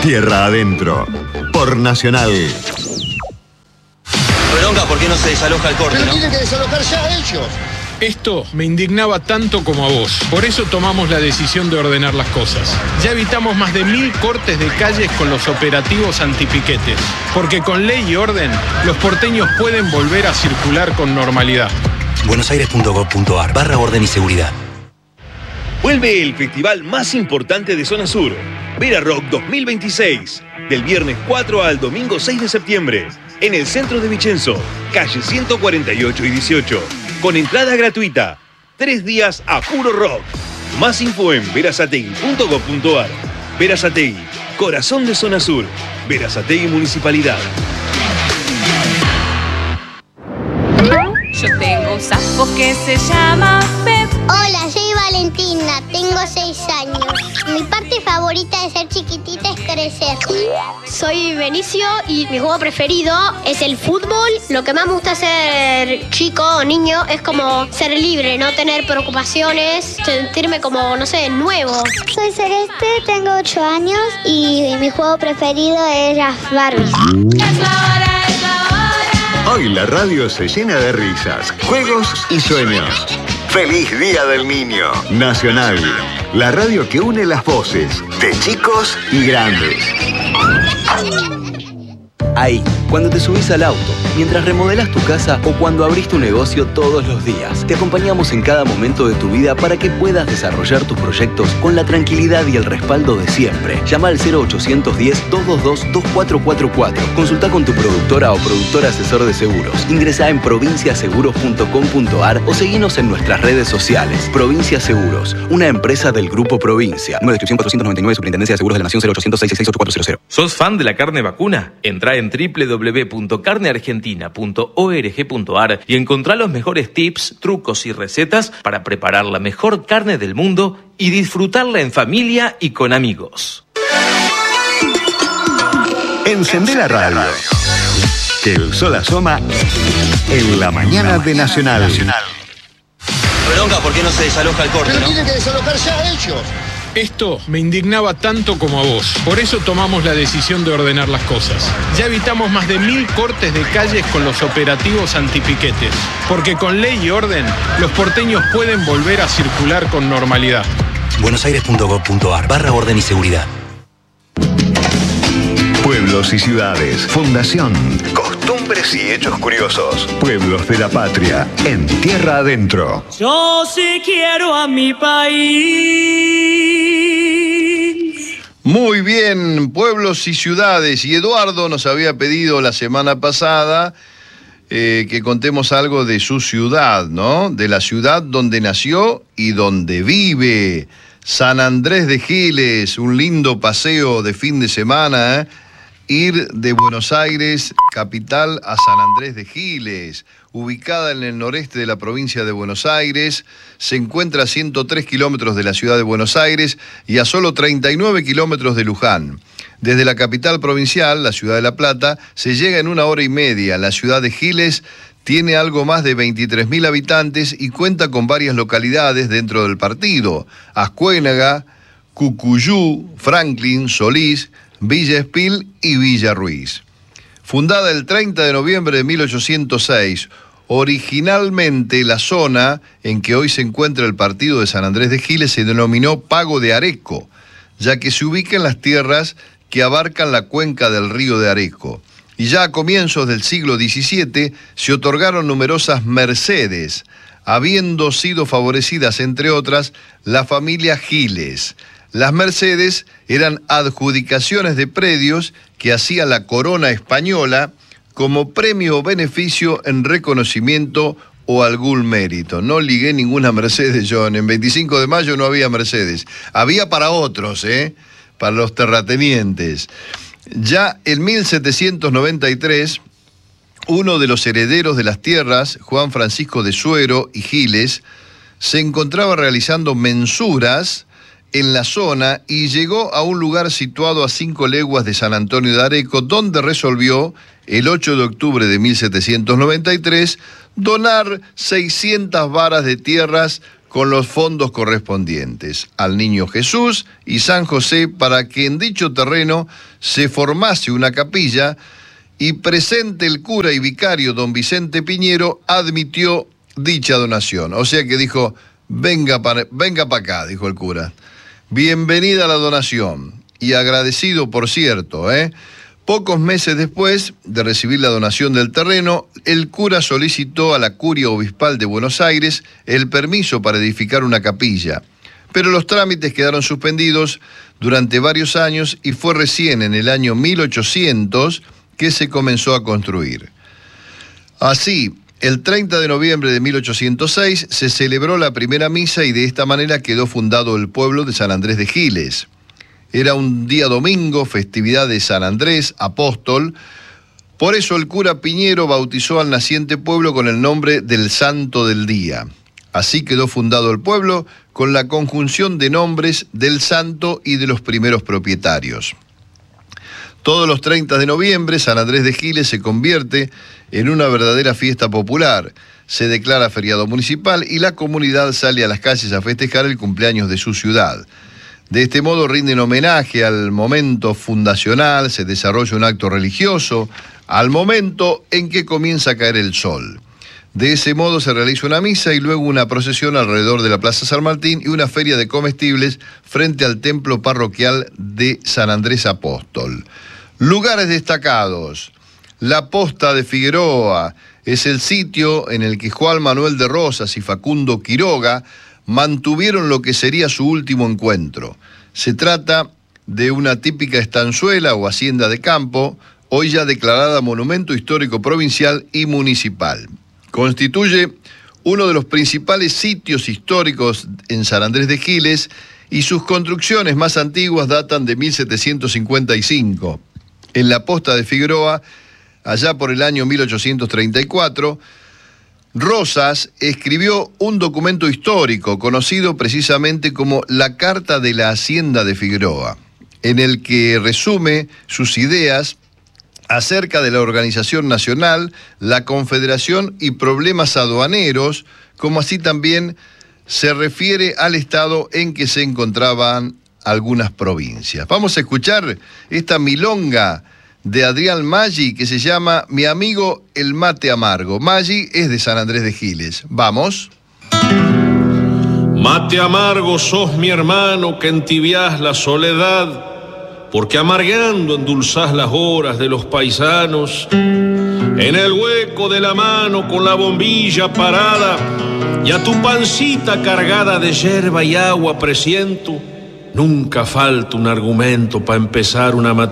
Tierra Adentro, por Nacional. Bronca, ¿por qué no se desaloja el corte, Pero no? tienen que desalojar ya ellos. Esto me indignaba tanto como a vos. Por eso tomamos la decisión de ordenar las cosas. Ya evitamos más de 1000 cortes de calles con los operativos antipiquetes. Porque con ley y orden, los porteños pueden volver a circular con normalidad. buenosaires.gov.ar/orden y seguridad. Vuelve el festival más importante de Zona Sur, Vera Rock 2026, del viernes 4 al domingo 6 de septiembre, en el centro de Vicenzo, calle 148 y 18, con entrada gratuita, 3 días a puro rock. Más info en verazategui.gov.ar. Verazategui, corazón de Zona Sur, Verazategui Municipalidad. Yo tengo un sapo que se llama Pep. Hola, soy Valentina, tengo 6 años. Mi parte favorita de ser chiquitita es crecer. Soy Benicio y mi juego preferido es el fútbol. Lo que más me gusta ser chico o niño es como ser libre, no tener preocupaciones, sentirme como, no sé, nuevo. Soy Celeste, tengo 8 años y mi juego preferido es las Barbies. Hoy la radio se llena de risas, juegos y sueños. ¡Feliz Día del Niño! Nacional, la radio que une las voces de chicos y grandes. Ahí, cuando te subís al auto, mientras remodelás tu casa o cuando abrís tu negocio todos los días. Te acompañamos en cada momento de tu vida para que puedas desarrollar tus proyectos con la tranquilidad y el respaldo de siempre. Llama al 0810-222-2444. Consulta con tu productora o productor asesor de seguros. Ingresa en provinciaseguros.com.ar o seguinos en nuestras redes sociales. Provincia Seguros, una empresa del Grupo Provincia. Nueva descripción 499, Superintendencia de Seguros de la Nación 0800-666-8400. ¿Sos fan de la carne vacuna? Entrá en www.carneargentina.org.ar y encontrá los mejores tips, trucos y recetas para preparar la mejor carne del mundo y disfrutarla en familia y con amigos. Encendé la radio. Que el sol asoma en la mañana de Nacional. Bronca, ¿por qué no se desaloja el corte, Pero no? tienen que desalojar ya ellos. Esto me indignaba tanto como a vos. Por eso tomamos la decisión de ordenar las cosas. Ya evitamos más de 1000 cortes de calles con los operativos antipiquetes. Porque con ley y orden, los porteños pueden volver a circular con normalidad. buenosaires.gov.ar/orden y seguridad. Pueblos y ciudades. Fundación. Costumbres y hechos curiosos. Pueblos de la patria. En Tierra Adentro. Yo sí quiero a mi país. Muy bien, pueblos y ciudades. Y Eduardo nos había pedido la semana pasada que contemos algo de su ciudad, ¿no? De la ciudad donde nació y donde vive. San Andrés de Giles, un lindo paseo de fin de semana, ¿eh? Ir de Buenos Aires, capital, a San Andrés de Giles. Ubicada en el noreste de la provincia de Buenos Aires, se encuentra a 103 kilómetros de la ciudad de Buenos Aires y a solo 39 kilómetros de Luján. Desde la capital provincial, la ciudad de La Plata, se llega en 1 hora y media. La ciudad de Giles tiene algo más de 23.000 habitantes y cuenta con varias localidades dentro del partido: Ascuénaga, Cucuyú, Franklin, Solís, Villa Espil y Villa Ruiz. Fundada el 30 de noviembre de 1806, originalmente la zona en que hoy se encuentra el partido de San Andrés de Giles se denominó Pago de Areco, ya que se ubica en las tierras que abarcan la cuenca del río de Areco. Y ya a comienzos del siglo XVII se otorgaron numerosas mercedes, habiendo sido favorecidas, entre otras, la familia Giles. Las mercedes eran adjudicaciones de predios que hacía la corona española como premio o beneficio en reconocimiento o algún mérito. No ligué ninguna Mercedes, John. En 25 de mayo no había Mercedes. Había para otros, para los terratenientes. Ya en 1793, uno de los herederos de las tierras, Juan Francisco de Suero y Giles, se encontraba realizando mensuras en la zona y llegó a un lugar situado a 5 leguas de San Antonio de Areco, donde resolvió, el 8 de octubre de 1793, donar 600 varas de tierras con los fondos correspondientes al Niño Jesús y San José para que en dicho terreno se formase una capilla, y presente el cura y vicario don Vicente Piñero admitió dicha donación. O sea que dijo, venga para acá, dijo el cura. Bienvenida a la donación. Y agradecido, por cierto, Pocos meses después de recibir la donación del terreno, el cura solicitó a la Curia Obispal de Buenos Aires el permiso para edificar una capilla, pero los trámites quedaron suspendidos durante varios años y fue recién en el año 1800 que se comenzó a construir. Así, el 30 de noviembre de 1806 se celebró la primera misa y de esta manera quedó fundado el pueblo de San Andrés de Giles. Era un día domingo, festividad de San Andrés, apóstol. Por eso el cura Piñero bautizó al naciente pueblo con el nombre del Santo del Día. Así quedó fundado el pueblo con la conjunción de nombres del santo y de los primeros propietarios. Todos los 30 de noviembre, San Andrés de Giles se convierte en una verdadera fiesta popular. Se declara feriado municipal y la comunidad sale a las calles a festejar el cumpleaños de su ciudad. De este modo rinden homenaje al momento fundacional, se desarrolla un acto religioso, al momento en que comienza a caer el sol. De ese modo se realiza una misa y luego una procesión alrededor de la Plaza San Martín y una feria de comestibles frente al templo parroquial de San Andrés Apóstol. Lugares destacados. La Posta de Figueroa es el sitio en el que Juan Manuel de Rosas y Facundo Quiroga mantuvieron lo que sería su último encuentro. Se trata de una típica estanzuela o hacienda de campo, hoy ya declarada monumento histórico provincial y municipal. Constituye uno de los principales sitios históricos en San Andrés de Giles y sus construcciones más antiguas datan de 1755. En la Posta de Figueroa, allá por el año 1834, Rosas escribió un documento histórico conocido precisamente como la Carta de la Hacienda de Figueroa, en el que resume sus ideas acerca de la organización nacional, la confederación y problemas aduaneros, como así también se refiere al estado en que se encontraban algunas provincias. Vamos a escuchar esta milonga de Adrián Maggi, que se llama Mi amigo el mate amargo. Maggi es de San Andrés de Giles. Vamos. Mate amargo sos mi hermano, que entibiás la soledad, porque amargando endulzás las horas de los paisanos. En el hueco de la mano con la bombilla parada y a tu pancita cargada de yerba y agua presiento, nunca falta un argumento para empezar una